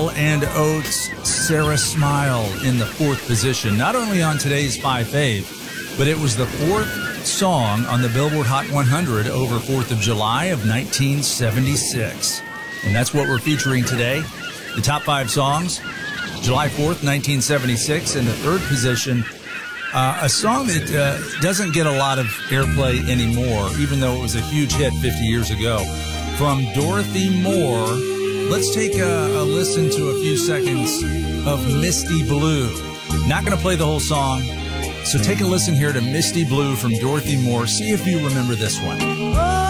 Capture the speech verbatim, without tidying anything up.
Hall and Oates' Sarah Smile in the fourth position, not only on today's Five Fave, but it was the fourth song on the Billboard Hot one hundred over fourth of July of nineteen seventy-six. And that's what we're featuring today. The top five songs, July fourth, nineteen seventy-six, in the third position. Uh, a song that uh, doesn't get a lot of airplay anymore, even though it was a huge hit fifty years ago. From Dorothy Moore, let's take a, a listen to a few seconds of Misty Blue. Not going to play the whole song, so take a listen here to Misty Blue from Dorothy Moore. See if you remember this one.